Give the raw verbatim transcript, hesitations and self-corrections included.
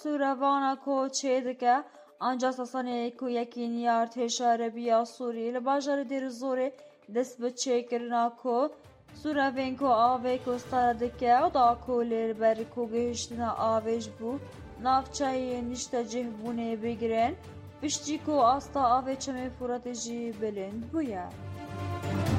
سوورەڤانە کۆ چێ دەکە ئەنجا سەسەنەیەک و یەکینی ئارتێشە عەرەبیە سووری لە باژارە دێرەزۆرێ دەست بە چێکردنا کۆ سوورەڤên ku avê kostara dike da ku lêber ku gihîştina avê ji bo navçeyê niştecihbûnê bigrin piştî ku asta avê çemê Furatê jî bilind bûye.